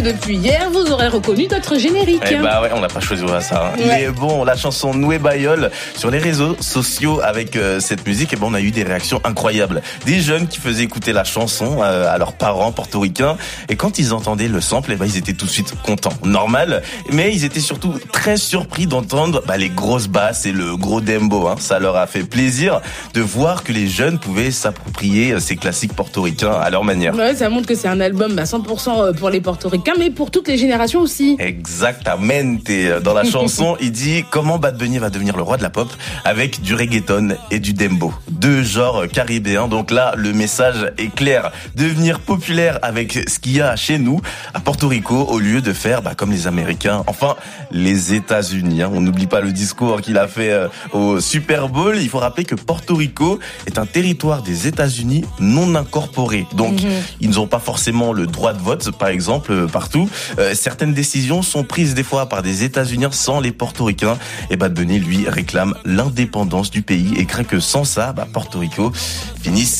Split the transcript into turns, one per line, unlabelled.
que depuis hier, vous aurez reconnu notre générique.
Eh bah ouais, on n'a pas choisi au hasard. Hein. Mais bon, la chanson Noué Bayol sur les réseaux sociaux avec cette musique, on a eu des réactions incroyables. Des jeunes qui faisaient écouter la chanson à leurs parents portoricains et quand ils entendaient le sample, ils étaient tout de suite contents. Normal, mais ils étaient surtout très surpris d'entendre les grosses basses et le gros dembo. Hein. Ça leur a fait plaisir de voir que les jeunes pouvaient s'approprier ces classiques portoricains à leur manière.
Ouais, ça montre que c'est un album 100% pour les portoricains, mais pour toutes les générations aussi.
Exactamente. Dans la chanson, il dit comment Bad Bunny va devenir le roi de la pop avec du reggaeton et du dembo. Deux genres caribéens. Donc là, le message est clair. Devenir populaire avec ce qu'il y a chez nous, à Porto Rico, au lieu de faire comme les Américains. Enfin, les États-Unis. Hein. On n'oublie pas le discours qu'il a fait au Super Bowl. Il faut rappeler que Porto Rico est un territoire des États-Unis non incorporé. Donc, ils n'ont pas forcément le droit de vote, par exemple, partout. Certaines décisions sont prises des fois par des États-Unis sans les Portoricains. Et Bad Bunny, lui, réclame l'indépendance du pays et craint que sans ça, Porto Rico finisse